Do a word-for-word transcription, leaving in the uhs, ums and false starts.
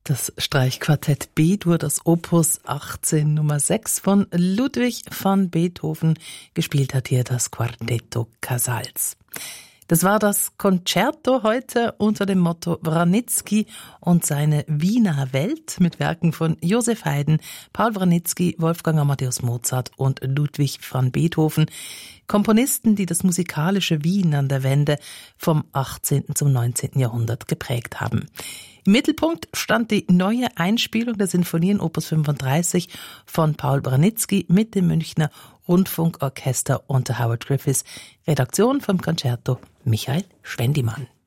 Das Streichquartett B-Dur, das Opus achtzehn Nummer sechs von Ludwig van Beethoven. Gespielt hat hier das Quartetto Casals. Das war das Concerto heute unter dem Motto Wranitzky und seine Wiener Welt mit Werken von Joseph Haydn, Paul Wranitzky, Wolfgang Amadeus Mozart und Ludwig van Beethoven. Komponisten, die das musikalische Wien an der Wende vom achtzehnten zum neunzehnten Jahrhundert geprägt haben. Im Mittelpunkt stand die neue Einspielung der Sinfonien Opus fünfunddreißig von Paul Wranitzky mit dem Münchner Rundfunkorchester unter Howard Griffiths. Redaktion vom Concerto Michael Schwendimann.